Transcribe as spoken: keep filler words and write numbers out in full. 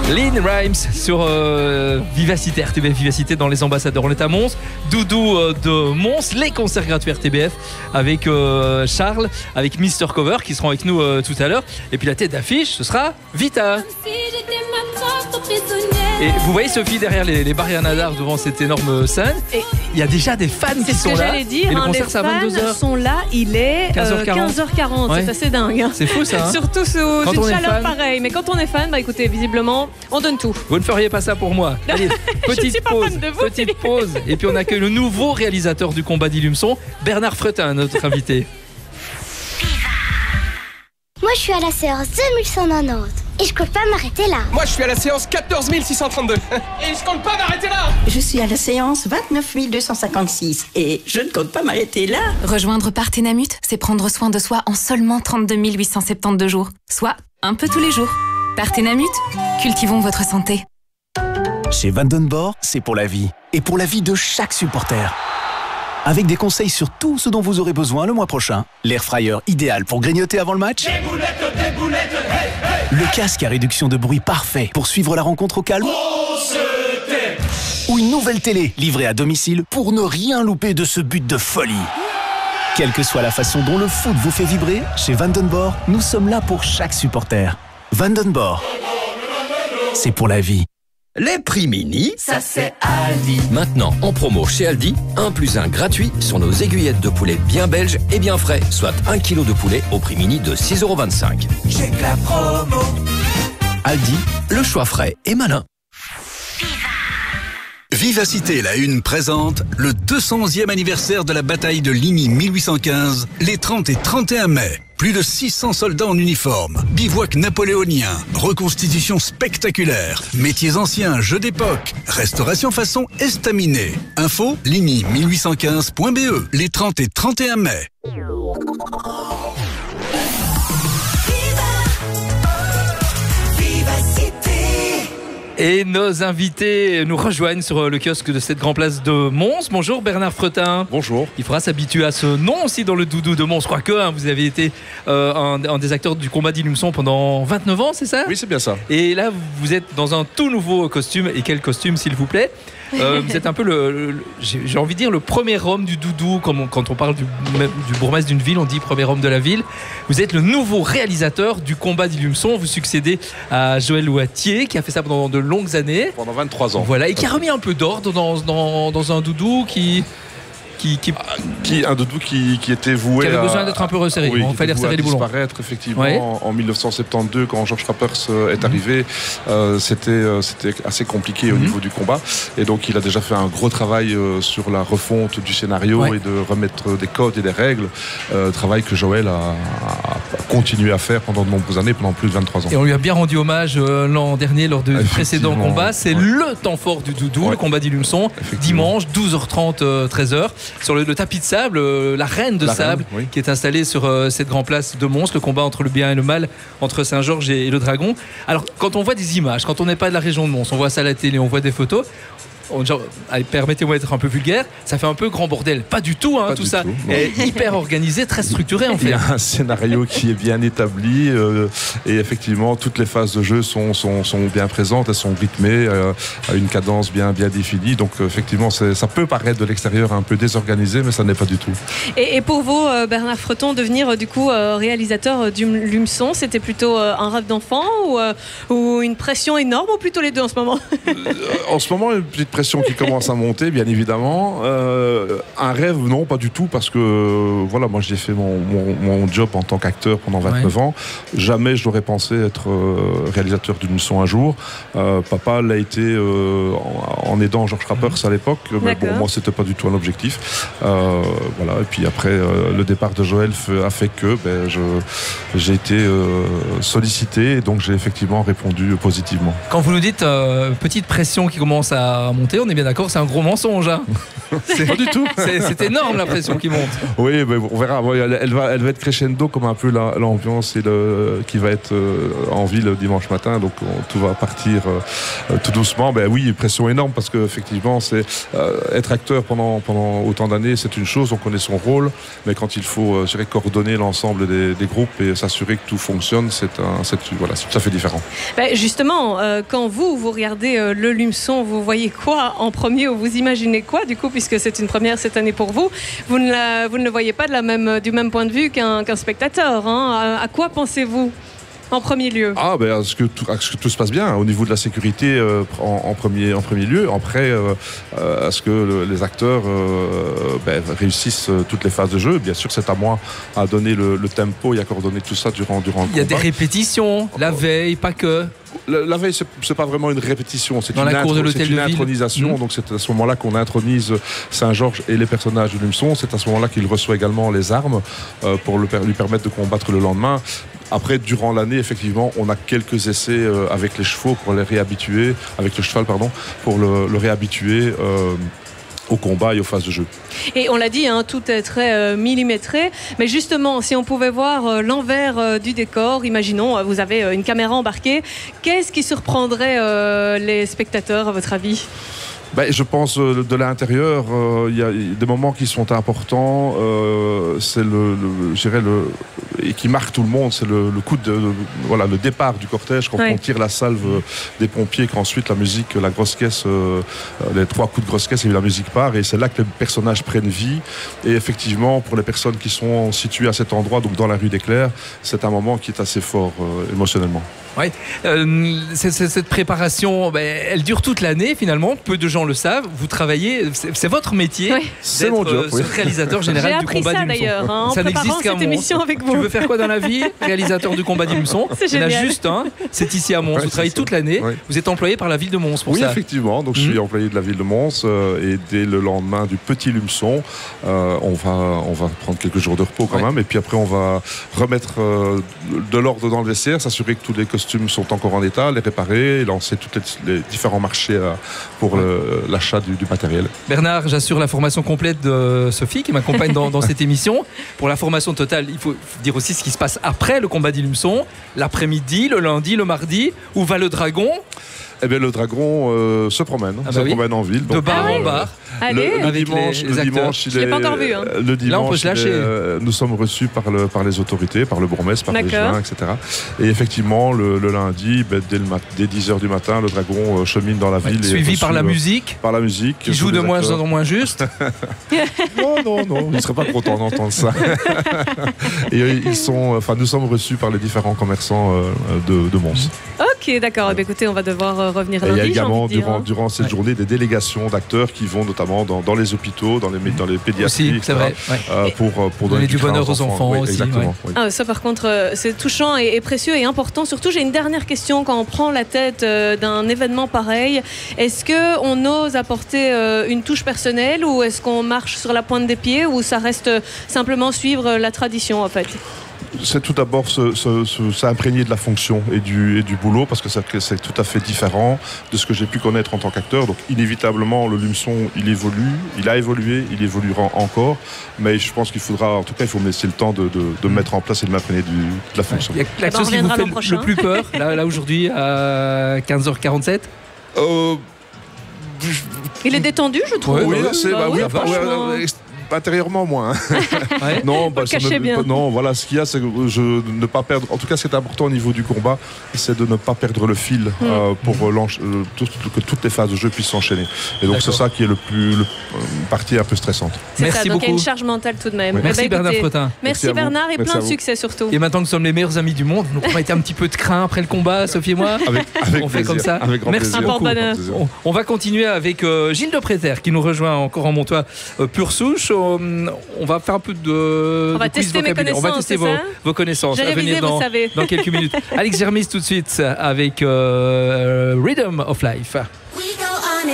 Lynn Rhymes sur euh, Vivacité, R T B F Vivacité dans les ambassadeurs. On est à Mons, Doudou euh, de Mons, les concerts gratuits R T B F avec euh, Charles, avec Mister Cover qui seront avec nous euh, tout à l'heure. Et puis la tête d'affiche, ce sera Vita. Et vous voyez Sophie derrière les, les barrières Nadar devant cette énorme scène. Et il y a déjà des fans qui sont là. C'est ce que j'allais dire. Et le hein, concert, les c'est à vingt-deux heures. fans sont là, il est quinze heures quarante. quinze heures quarante. Ouais. C'est assez dingue. Hein. C'est fou ça. Hein. Surtout sous quand une chaleur fan, pareille. Mais quand on est fan, bah écoutez, visiblement, on donne tout. Vous ne feriez pas ça pour moi. Allez, petite pause. Vous, petite pause. Et puis on accueille le nouveau réalisateur du combat d'Ilumson, Bernard Fretin, notre invité. Moi, je suis à la séance deux mille cent quatre-vingt-dix et je compte pas m'arrêter là. Moi, je suis à la séance quatorze mille six cent trente-deux et je compte pas m'arrêter là. Je suis à la séance vingt-neuf mille deux cent cinquante-six et je ne compte pas m'arrêter là. Rejoindre Partenamut, c'est prendre soin de soi en seulement trente-deux mille huit cent soixante-douze jours, soit un peu tous les jours. Partenamut, cultivons votre santé. Chez Vandenborg, c'est pour la vie et pour la vie de chaque supporter. Avec des conseils sur tout ce dont vous aurez besoin le mois prochain. L'air fryer idéal pour grignoter avant le match. Des boulettes, des boulettes, hey, hey. Le casque à réduction de bruit parfait pour suivre la rencontre au calme. On se tait. Ou une nouvelle télé livrée à domicile pour ne rien louper de ce but de folie. Quelle que soit la façon dont le foot vous fait vibrer, chez Vandenborg, nous sommes là pour chaque supporter. Vandenborg, c'est pour la vie. Les prix mini, ça c'est Aldi. Maintenant en promo chez Aldi, un plus un gratuit sur nos aiguillettes de poulet bien belges et bien frais, soit un kilo de poulet au prix mini de six euros vingt-cinq. J'ai que la promo. Aldi, le choix frais et malin. Vivacité, la Une présente le deux centième anniversaire de la bataille de Ligny mille huit cent quinze, les trente et trente et un mai. Plus de six cents soldats en uniforme, bivouac napoléonien, reconstitution spectaculaire, métiers anciens, jeux d'époque, restauration façon estaminet. Info, ligny mille huit cent quinze point b e, les trente et trente et un mai. Et nos invités nous rejoignent sur le kiosque de cette grande place de Mons. Bonjour Bernard Fretin. Bonjour. Il faudra s'habituer à ce nom aussi dans le doudou de Mons. Je crois que hein, vous avez été euh, un, un des acteurs du combat d'Ilumson pendant vingt-neuf ans, c'est ça? Oui, c'est bien ça. Et là, vous êtes dans un tout nouveau costume. Et quel costume, s'il vous plaît? Euh, vous êtes un peu le, le, le j'ai envie de dire le premier homme du doudou. Comme on, quand on parle du, du bourgmestre d'une ville, on dit premier homme de la ville. Vous êtes le nouveau réalisateur du combat d'Ilumson. Vous succédez à Joël Ouatier qui a fait ça pendant de longues années. Pendant vingt-trois ans. Voilà, et qui a remis un peu d'ordre dans, dans, dans un doudou qui... Qui, qui... qui, un doudou qui, qui était voué qui avait à, besoin d'être un peu resserré. Oui, il fallait resserrer les boulons. Disparaître effectivement ouais. en, en mille neuf cent soixante-douze quand Georges Rappers euh, est arrivé. Euh, c'était, euh, c'était assez compliqué mm-hmm. au niveau du combat. Et donc il a déjà fait un gros travail euh, sur la refonte du scénario ouais. et de remettre des codes et des règles. Euh, travail que Joël a, a continué à faire pendant de nombreuses années, pendant plus de vingt-trois ans. Et on lui a bien rendu hommage euh, l'an dernier lors du précédent combat. C'est ouais. le temps fort du doudou, ouais. le combat d'Ilumson. Dimanche, douze heures trente, treize heures. Sur le, le tapis de sable, euh, la reine de la sable, reine, oui. qui est installée sur euh, cette grande place de Mons, le combat entre le bien et le mal, entre Saint-Georges et, et le Dragon. Alors, quand on voit des images, quand on n'est pas de la région de Mons, on voit ça à la télé, on voit des photos. Genre, allez, permettez-moi d'être un peu vulgaire, ça fait un peu grand bordel. Pas du tout, hein, Pas tout du ça. Tout, est hyper organisé, très structuré en fait. Il y a un scénario qui est bien établi euh, et effectivement toutes les phases de jeu sont, sont, sont bien présentes, elles sont rythmées euh, à une cadence bien, bien définie. Donc effectivement, ça peut paraître de l'extérieur un peu désorganisé, mais ça n'est pas du tout. Et, et pour vous, Bernard Freton, devenir du coup réalisateur du Lumson, c'était plutôt un rêve d'enfant ou, ou une pression énorme, ou plutôt les deux en ce moment? En ce moment, une petite pression qui commence à monter, bien évidemment. Euh, un rêve, non, pas du tout, parce que euh, voilà, moi j'ai fait mon, mon, mon job en tant qu'acteur pendant vingt-neuf ouais. ans. Jamais je n'aurais pensé être euh, réalisateur d'une leçon un jour. Euh, papa l'a été euh, en, en aidant Georges Rappers à l'époque, mais bon, moi c'était pas du tout un objectif. Euh, voilà, et puis après, euh, le départ de Joël a fait que ben, je, j'ai été euh, sollicité, et donc j'ai effectivement répondu positivement. Quand vous nous dites euh, petite pression qui commence à monter, monter, on est bien d'accord, c'est un gros mensonge. Hein. C'est pas du tout. C'est, c'est énorme la pression qui monte. Oui, mais on verra. Elle, elle, va, elle va être crescendo comme un peu la, l'ambiance et le, qui va être euh, en ville dimanche matin. Donc on, tout va partir euh, tout doucement. Ben oui, pression énorme parce qu'effectivement, c'est euh, être acteur pendant, pendant autant d'années, c'est une chose, on connaît son rôle. Mais quand il faut euh, je dirais, coordonner l'ensemble des, des groupes et s'assurer que tout fonctionne, c'est, un, c'est, voilà, c'est tout à fait différent. Ben justement, euh, quand vous, vous regardez euh, le Lumeçon, vous voyez quoi en premier ou vous imaginez quoi du coup, puisque c'est une première cette année pour vous, vous ne, la, vous ne le voyez pas de la même, du même point de vue qu'un, qu'un spectateur. Hein. À, à quoi pensez-vous en premier lieu? Ah, ben, à ce que tout, à ce que tout se passe bien au niveau de la sécurité euh, en, en, premier, en premier lieu. Après, euh, euh, à ce que le, les acteurs euh, ben, réussissent euh, toutes les phases de jeu. Bien sûr, c'est à moi à donner le, le tempo et à coordonner tout ça durant, durant le combat. Il y a des répétitions, la veille, pas que. La, la veille, c'est, c'est pas vraiment une répétition, c'est Dans une, la cour intro, de l'hôtel c'est une de ville. intronisation. Mmh. Donc c'est à ce moment-là qu'on intronise Saint-Georges et les personnages de Lumeçon. C'est à ce moment-là qu'il reçoit également les armes euh, pour le, lui permettre de combattre le lendemain. Après, durant l'année, effectivement, on a quelques essais euh, avec les chevaux pour les réhabituer, avec le cheval, pardon, pour le, le réhabituer euh, au combat et aux phases de jeu. Et on l'a dit, hein, tout est très euh, millimétré. Mais justement, si on pouvait voir euh, l'envers euh, du décor, imaginons, euh, vous avez euh, une caméra embarquée, qu'est-ce qui surprendrait euh, les spectateurs, à votre avis ? Ben, je pense euh, de l'intérieur, il euh, y a des moments qui sont importants. Euh, c'est le, le, je dirais le, et qui marque tout le monde. C'est le, le coup de, de voilà, le départ du cortège quand ouais. on tire la salve des pompiers, qu'ensuite la musique, la grosse caisse, euh, les trois coups de grosse caisse et la musique part. Et c'est là que les personnages prennent vie. Et effectivement, pour les personnes qui sont situées à cet endroit, donc dans la rue des Clercs, c'est un moment qui est assez fort euh, émotionnellement. Oui, euh, c'est, c'est, cette préparation, ben, elle dure toute l'année finalement. Peu de gens le savent. Vous travaillez, c'est, c'est votre métier. Oui. C'est mon job. Euh, oui. Réalisateur général J'ai du combat ça, du Lumeçon. D'ailleurs, hein, ça n'existe qu'à Mons. Avec vous. Tu veux faire quoi dans la vie? Réalisateur du combat du Lumeçon. C'est Il y en a génial. juste un. C'est ici à Mons. Ouais, vous travaillez toute l'année. Ouais. Vous êtes employé par la ville de Mons pour oui, ça. Oui, effectivement. Donc mmh. je suis employé de la ville de Mons euh, et dès le lendemain du petit Lumeçon, euh, on va on va prendre quelques jours de repos quand ouais. même. Et puis après, on va remettre euh, de l'ordre dans le vestiaire, s'assurer que tous les costumes sont encore en état, les réparer. Et lancer tous les, les différents marchés euh, pour ouais. le, l'achat du, du matériel. Bernard, j'assure la formation complète de Sophie qui m'accompagne dans, dans cette émission. Pour la formation totale, il faut dire aussi ce qui se passe après le combat du Lumeçon, l'après-midi, le lundi, le mardi, où va le dragon. Eh bien, le dragon euh, se promène, ah bah se oui. promène en ville. Donc, de bar en bar. Allez. Le, le dimanche, les, les le dimanche, il je l'ai est, pas encore vu. Hein. Le dimanche, là, on peut se lâcher. Est, euh, nous sommes reçus par, le, par les autorités, par le bourgmestre, par D'accord. les juins, et cetera. Et effectivement, le, le lundi, ben, dès, le mat- dès dix heures du matin, le dragon euh, chemine dans la ville. Ouais, suivi par la musique. Par la musique. Qui joue de moins en moins juste. non, non, non. Ils ne seraient pas contents d'entendre ça. Et euh, ils sont, enfin, nous sommes reçus par les différents commerçants euh, de, de Mons. Ok, d'accord. Ouais. Eh bien, écoutez, on va devoir euh, revenir lundi. Il y a également, dire, durant, hein. durant cette ouais. journée, des délégations d'acteurs qui vont notamment dans, dans les hôpitaux, dans les, dans les pédiatries, aussi, et cetera, c'est vrai. Ouais. Euh, pour, pour donner, donner du bonheur aux enfants, enfants oui, aussi. Exactement. Ouais. Oui. Ah, ça, par contre, euh, c'est touchant et, et précieux et important. Surtout, j'ai une dernière question. Quand on prend la tête euh, d'un événement pareil, est-ce qu'on ose apporter euh, une touche personnelle ou est-ce qu'on marche sur la pointe des pieds ou ça reste simplement suivre la tradition, en fait ? C'est tout d'abord se, se, se, s'imprégner de la fonction et du, et du boulot parce que c'est, c'est tout à fait différent de ce que j'ai pu connaître en tant qu'acteur. Donc inévitablement le Lumeçon il évolue, il a évolué, il évoluera encore, mais je pense qu'il faudra, en tout cas il faut me laisser le temps de, de, de mettre en place et de m'imprégner du, de la fonction. Il y a la chose qui vous fait le, le plus peur là, là aujourd'hui à quinze heures quarante-sept euh, Il est détendu, je trouve. Oui, oui, c'est, bah, bah, oui, oui, franchement. ouais, intérieurement moins. Ouais. Non, bah, ça me, bien. non, voilà, ce qu'il y a, c'est que je ne pas perdre. En tout cas, ce qui est important au niveau du combat, c'est de ne pas perdre le fil mm. euh, pour euh, tout, que toutes les phases de jeu puissent s'enchaîner. Et donc, D'accord. c'est ça qui est le plus le, une partie un peu stressante. C'est merci ça, donc beaucoup. il y a une charge mentale tout de même. Oui. Merci bah, Bernard écoutez, Fretin. Merci, merci Bernard et merci plein de succès surtout. Et maintenant que nous sommes les meilleurs amis du monde, nous promettez un petit peu de craint après le combat, Sophie et moi. Avec, avec on fait plaisir, comme ça. Avec grand merci plaisir. beaucoup. On, on va continuer avec euh, Gilles de Préter qui nous rejoint encore en Montois euh, pure souche. Euh, on va faire un peu de, on va de tester mes connaissances. On va tester vos, vos connaissances. J'ai à venir révisé, dans, vous savez. dans quelques minutes. Alex Germis tout de suite avec euh, Rhythm of Life.